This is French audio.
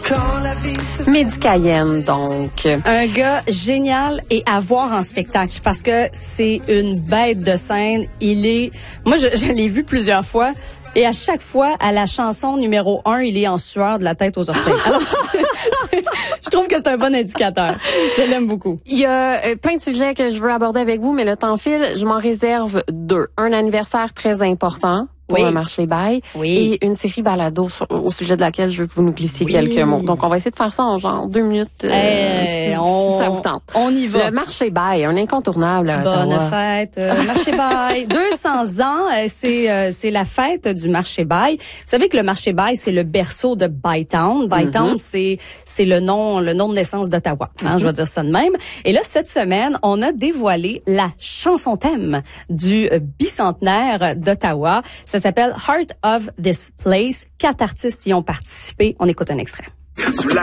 Mehdi Cayenne, donc. Un gars génial et à voir en spectacle parce que c'est une bête de scène. Moi, je l'ai vu plusieurs fois. Et à chaque fois, à la chanson numéro 1, il est en sueur de la tête aux orteils. Alors, je trouve que c'est un bon indicateur. Je l'aime beaucoup. Il y a plein de sujets que je veux aborder avec vous, mais le temps file. Je m'en réserve 2. Un anniversaire très important pour le marché bail et une série balado au sujet de laquelle je veux que vous nous glissiez quelques mots. Donc, on va essayer de faire ça en genre 2 minutes. Si ça vous tente. On y va. Le marché bail, un incontournable à Bonne Ottawa. fête, marché bail. 200 ans, c'est la fête du marché bail. Vous savez que le marché bail, c'est le berceau de Bytown. Bytown, c'est le nom de naissance d'Ottawa. Je vais dire ça de même. Et là, cette semaine, on a dévoilé la chanson thème du bicentenaire d'Ottawa. Ça s'appelle Heart of This Place. 4 artistes y ont participé. On écoute un extrait.